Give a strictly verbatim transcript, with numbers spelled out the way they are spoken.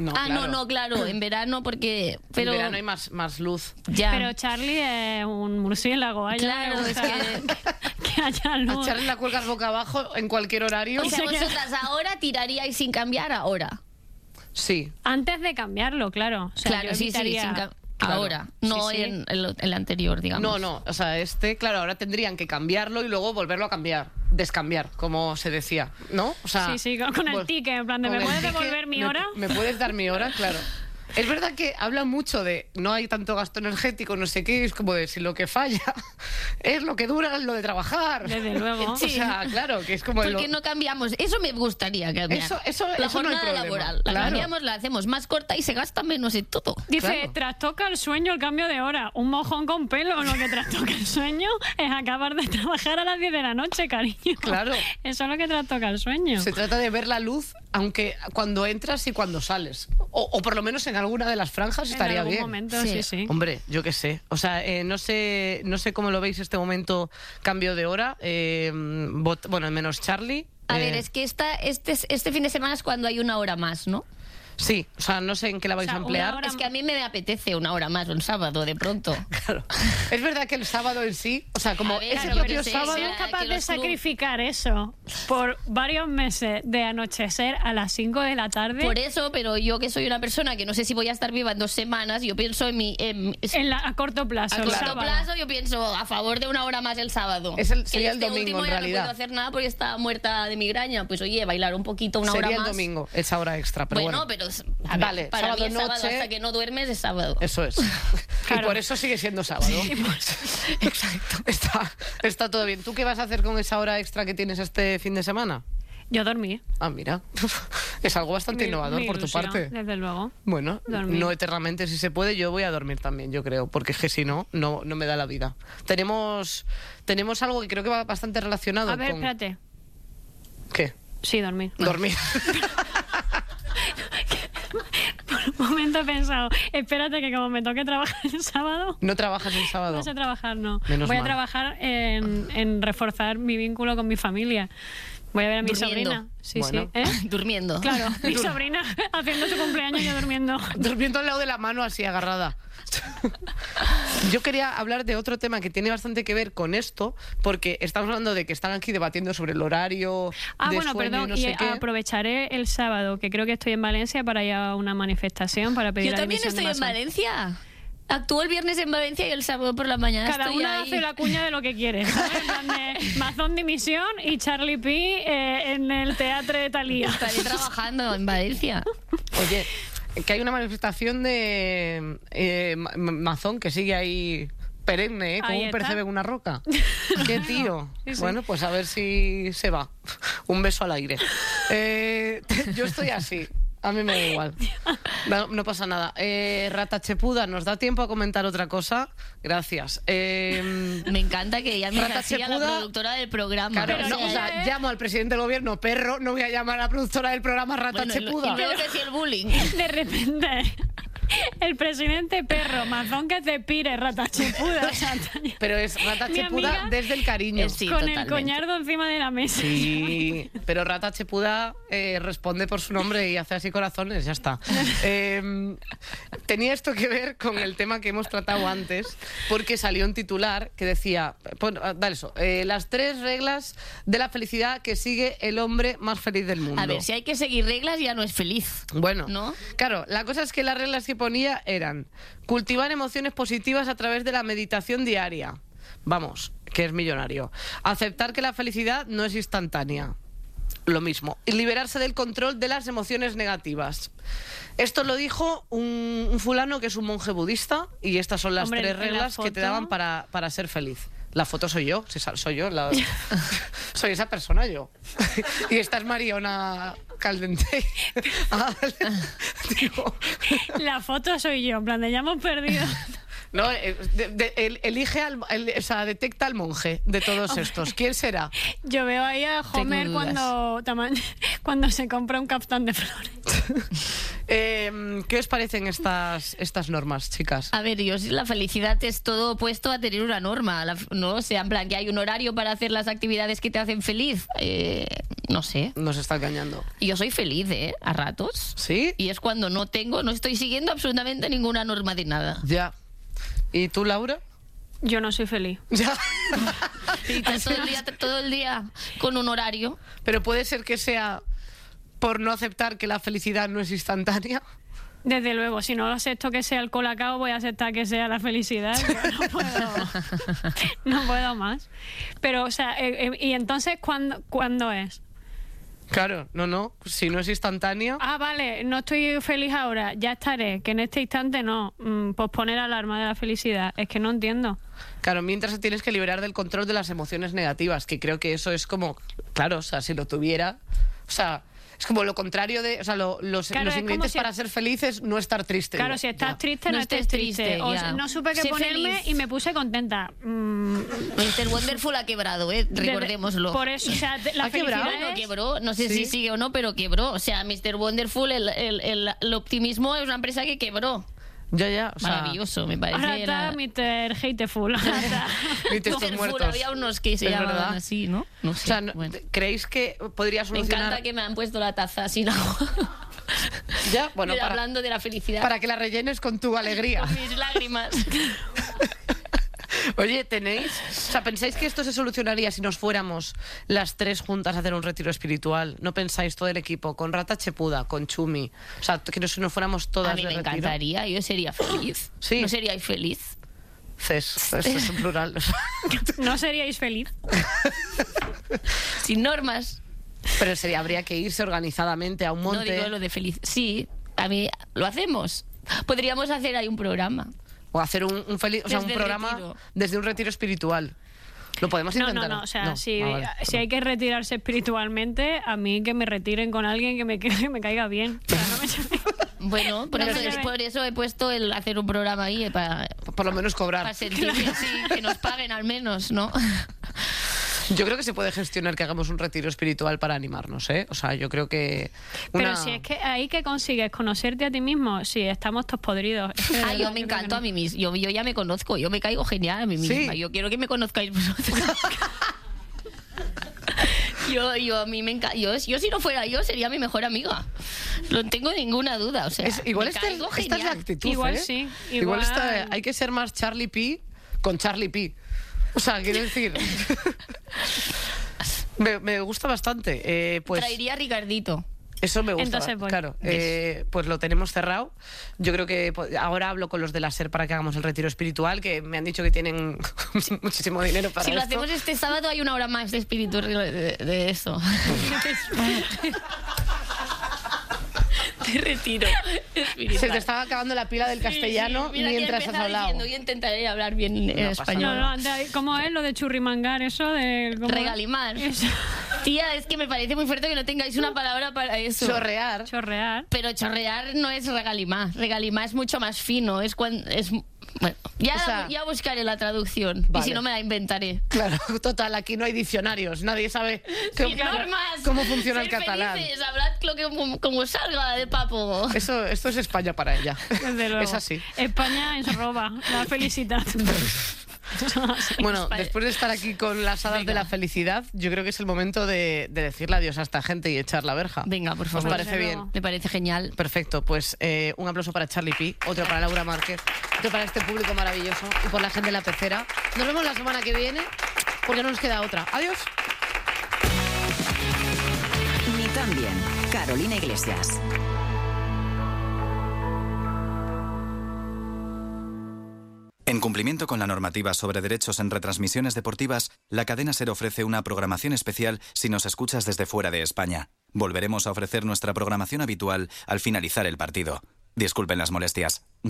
No, ah, claro. no, no, claro, en verano porque... Pero... En verano hay más, más luz. Ya. Pero Charlie es un murciélago. A ella Claro, le es gusta que... que haya A luz. Charlie la cuelgas boca abajo en cualquier horario. O sea, se queda- vosotras ahora tiraríais sin cambiar ahora. Sí. Antes de cambiarlo, claro. O sea, Claro, yo sí, sí, evitaría- sin cam- Claro. ahora, no Sí, sí. en el, el anterior, digamos. No, no, o sea, este, claro, ahora tendrían que cambiarlo y luego volverlo a cambiar, descambiar, como se decía, ¿no? O sea, Sí, sí, con, con el vol- ticket, en plan de, con ¿me el puedes ticket, devolver mi me- hora? ¿Me puedes dar mi hora? Claro. Es verdad que hablan mucho de no hay tanto gasto energético, no sé qué, es como de si lo que falla es lo que dura lo de trabajar. Desde luego. O sea, claro, que es como... ¿Por lo- qué no cambiamos? Eso me gustaría cambiar. Eso- eso- la eso no hay jornada problema. laboral. La Claro. cambiamos, la hacemos más corta y se gasta menos en todo. Dice, Claro. trastoca el sueño el cambio de hora. Un mojón con pelo. Lo que trastoca el sueño es acabar de trabajar a las diez de la noche, cariño. Claro. Eso es lo que trastoca el sueño. Se trata de ver la luz, aunque cuando entras y cuando sales. O, o por lo menos en alguna de las franjas en estaría algún bien. momento, Sí. sí, sí. Hombre, yo qué sé. O sea, eh, no sé no sé cómo lo veis este momento, cambio de hora. Eh, vot- bueno, menos Charlie. A eh, ver, es que esta, este, este fin de semana es cuando hay una hora más, ¿no? Sí, o sea, no sé en qué la vais O sea, a emplear. una hora- Es que a mí me apetece una hora más un sábado, de pronto. Claro. Es verdad que el sábado en sí, o sea, como A ver, ese claro, propio pero sí, sábado... sí, ¿Eres capaz que de los club- sacrificar eso por varios meses de anochecer a las cinco de la tarde? Por eso, pero yo que soy una persona que no sé si voy a estar viva en dos semanas, yo pienso en mi... En, En la- a corto plazo. a el corto sábado. plazo yo pienso a favor de una hora más el sábado. Es el- sería En el este domingo, último en ya realidad. no puedo hacer nada porque estaba muerta de migraña. Pues oye, bailar un poquito, una Sería hora el más. domingo, esa hora extra, pero bueno, bueno. pero es- a ver, Vale, para sábado mí es sábado, noche- hasta que no duermes es sábado. Eso es. Claro. Y por eso sigue siendo sábado. Exacto. Está, está todo bien. ¿Tú qué vas a hacer con esa hora extra que tienes este fin de semana? Yo dormí. Ah, mira. Es algo bastante Mi- innovador mi por tu ilusión, parte. Desde luego. Bueno, Dormir. no eternamente si se puede, yo voy a dormir también, yo creo, porque es que si no, no, no me da la vida. Tenemos, tenemos algo que creo que va bastante relacionado A ver, con... espérate. ¿Qué? Sí, dormí. Dormir. Por un momento he pensado, espérate que como me toque trabajar el sábado, ¿No trabajas el sábado? no sé trabajar, no. Menos Voy a mal. trabajar en, en reforzar mi vínculo con mi familia. Voy a ver a mi Durmiendo. sobrina. Sí, Bueno. sí. ¿Eh? Durmiendo. Claro, mi sobrina haciendo su cumpleaños y yo durmiendo. Durmiendo al lado de la mano así agarrada. Yo quería hablar de otro tema que tiene bastante que ver con esto, porque estamos hablando de que están aquí debatiendo sobre el horario Ah, de bueno, sueño perdón, y no y sé qué. aprovecharé el sábado, que creo que estoy en Valencia, para ir a una manifestación para pedir Yo la también dimisión de estoy en Masón. Valencia. Actúo el viernes en Valencia y el sábado por la mañana Cada estoy una ahí. hace la cuña de lo que quiere, ¿sabes? En plan de Mazón dimisión y Charlie P eh, en el teatro de Thalía. Estaré trabajando en Valencia. Oye, que hay una manifestación de eh, Ma- Ma- Mazón que sigue ahí perenne, ¿eh? Como Ahí un está. percebe en una roca. Qué tío. Sí, sí. Bueno, pues a ver si se va. Un beso al aire. Eh, yo estoy así. A mí me da igual. No, no pasa nada. Eh, Rata Chepuda, ¿nos da tiempo a comentar otra cosa? Gracias. Eh, Me encanta que ella me Rata así a la Chepuda- productora del programa. Claro, Pero no, ella o sea, es- llamo al presidente del gobierno perro, no voy a llamar a la productora del programa Rata Bueno, y lo- Chepuda. y luego que si el bullying. De repente, el presidente perro, Mazón que te pire, rata chepuda. o sea, Pero es Rata Mi Chepuda amiga- desde el cariño. Eh, sí. con totalmente. el coñardo encima de la mesa. Sí, pero Rata Chepuda eh, responde por su nombre y hace así corazones, ya está. Eh, tenía esto que ver con el tema que hemos tratado antes, porque salió un titular que decía, pon- ah, dale eso, eh, las tres reglas de la felicidad que sigue el hombre más feliz del mundo. A ver, si hay que seguir reglas ya no es feliz. Bueno, ¿No? claro, la cosa es que las reglas que ponía eran cultivar emociones positivas a través de la meditación diaria. Vamos, que es millonario. Aceptar que la felicidad no es instantánea. Lo mismo. Y liberarse del control de las emociones negativas. Esto lo dijo un, un fulano que es un monje budista y estas son las Hombre, tres en la reglas que te foto- daban para, para ser feliz. La foto soy yo, sí, soy yo, la- soy esa persona yo. Y esta es Mariona Caldente. Ah, digo, La foto soy yo, en plan de ya hemos perdido. no, eh, de- de- el- elige al, el- o sea, detecta al monje de todos estos. ¿Quién será? Yo veo ahí a Homer dudas. cuando, tama- cuando se compra un caftán de flores. Eh, ¿Qué os parecen estas, estas normas, chicas? A ver, yo la felicidad es todo opuesto a tener una norma, la- ¿no? O sea, en plan que hay un horario para hacer las actividades que te hacen feliz. Eh, no sé. Nos está engañando. Yo soy feliz, ¿eh? A ratos. ¿Sí? Y es cuando no tengo, no estoy siguiendo absolutamente ninguna norma de nada. Ya. ¿Y tú, Laura? Yo no soy feliz. Ya. Y estás todo el día, todo el día con un horario. Pero puede ser que sea por no aceptar que la felicidad no es instantánea. Desde luego, si no acepto que sea el colacao, voy a aceptar que sea la felicidad. Yo no puedo, no puedo más. Pero, o sea, eh, eh, ¿y entonces ¿cuándo, cuándo es? Claro, no, no. Si no es instantánea. Ah, vale, no estoy feliz ahora, ya estaré. Que en este instante no. Mm, posponer alarma de la felicidad. Es que no entiendo. Claro, mientras te tienes que liberar del control de las emociones negativas, que creo que eso es como, claro, o sea, si lo tuviera, o sea, es como lo contrario de, o sea, lo- los, Claro, los es ingredientes como si- para ser felices, no estar triste. Claro, Ya. si estás Ya. triste, no, No estés estés triste. triste, O ya. sea, no supe qué Sé ponerme feliz. y me puse contenta. Mm, mister Wonderful ha quebrado, ¿eh? desde- Recordémoslo. Por eso, o sea, de- la ¿Ha quebrado? felicidad Bueno, es- quebró, no sé Sí. si sigue o no, pero quebró. O sea, mister Wonderful, el, el, el, el optimismo es una empresa que quebró. Ya, ya, o sea, Maravilloso, me parece. Ahora está la- mister Hateful. Ahora está. y te estos Wonderful, muertos. había unos que se Es llamaban verdad. así, ¿no? No O sé. sea, no- bueno. ¿creéis que podría Me solucionar? encanta que me han puesto la taza sin agua. Ya, bueno, Mira, para, hablando de la felicidad. para que la rellenes con tu alegría. Con mis lágrimas. Oye, ¿tenéis? O sea, ¿pensáis que esto se solucionaría si nos fuéramos las tres juntas a hacer un retiro espiritual? ¿No pensáis todo el equipo? Con Rata Chepuda, con Chumi. O sea, que nos, nos fuéramos todas A mí de me retiro. encantaría, yo sería feliz. Sí. ¿No seríais feliz? Ces, ces es en plural. ¿No seríais feliz? Sin normas. Pero sería, habría que irse organizadamente a un No monte digo lo de feliz. Sí, a mí lo hacemos. Podríamos hacer ahí un programa. o hacer un, un feliz, o sea, un Desde el programa retiro. desde un retiro espiritual. Lo podemos No, intentar. no, no. O sea, si, Ah, vale, si hay que retirarse espiritualmente, a mí que me retiren con alguien que me, que me caiga bien. O sea, no me llame- Bueno, por No eso, me llame. por eso he puesto el hacer un programa ahí para, Por lo menos cobrar. para sentirme así, que nos paguen al menos, ¿no? Yo creo que se puede gestionar que hagamos un retiro espiritual para animarnos, ¿eh? O sea, yo creo que... Pero una- si es que ahí que consigues conocerte a ti mismo, sí, estamos todos podridos. Es que de Ah, verdad, yo me creo que encanto no. a mí misma. Yo, yo ya me conozco, yo me caigo genial a mí Sí. misma. Yo quiero que me conozcáis vosotros. Yo, yo a mí me encanta. Yo, yo si no fuera yo sería mi mejor amiga. No tengo ninguna duda. O sea, Es- igual me esta, es- caigo esta es la genial. actitud, Igual ¿eh? sí, Igual, igual- está- hay que ser más Charlie P con Charlie P. O sea, quiero decir... me, me gusta bastante. Eh, pues Traería a Ricardito. eso me gusta. Entonces voy. Claro, eh, pues lo tenemos cerrado. Yo creo que po- ahora hablo con los de la SER para que hagamos el retiro espiritual, que me han dicho que tienen muchísimo dinero para Si lo esto. hacemos este sábado hay una hora más de espíritu de, de- de eso. Te retiro espiritual. Se te estaba acabando la pila del Sí, castellano sí, mira que mientras has empezaba hablado. diciendo, yo intentaré hablar bien No pasa español. No, no, anda, ¿cómo es lo de churrimangar eso? De, ¿cómo es? Regalimar. Eso. Tía, es que me parece muy fuerte que no tengáis una palabra para eso. Chorrear. Chorrear. Pero chorrear no es regalimar. Regalimar es mucho más fino. Es cuando. Es, bueno, ya, O sea- ya buscaré la traducción. Vale. Y si no, me la inventaré. Claro, total, aquí no hay diccionarios. Nadie sabe Sin cómo, normas. cómo funciona el Ser catalán. Felices, hablad lo que como, como salga de papo. Eso, esto es España para ella. Desde luego. Es así. España es roba. La felicidad. Bueno, España. después de estar aquí con las hadas de la felicidad, yo creo que es el momento de, de decirle adiós a esta gente y echar la verja. Venga, por ¿Os favor. parece Desde bien? luego. Me parece genial. Perfecto, pues eh, un aplauso para Charlie P, otro para Laura Márquez, otro para este público maravilloso y por la gente de la pecera. Nos vemos la semana que viene porque no nos queda otra. Adiós. Ni tan bien. Carolina Iglesias. En cumplimiento con la normativa sobre derechos en retransmisiones deportivas, la cadena SER ofrece una programación especial si nos escuchas desde fuera de España. Volveremos a ofrecer nuestra programación habitual al finalizar el partido. Disculpen las molestias. Gracias.